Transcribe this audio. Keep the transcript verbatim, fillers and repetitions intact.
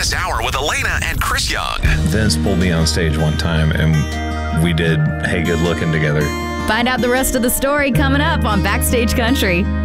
this hour with Elena and Chris Young. Vince pulled me on stage one time and we did Hey Good Looking together. Find out the rest of the story coming up on Backstage Country.